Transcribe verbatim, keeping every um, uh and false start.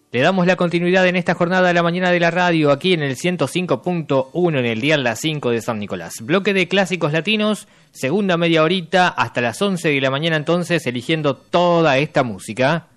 Le damos la continuidad en esta jornada de la mañana de la radio, aquí en el ciento cinco punto uno en el dial Las cinco de San Nicolás. Bloque de clásicos latinos, segunda media horita hasta las once de la mañana entonces, eligiendo toda esta música.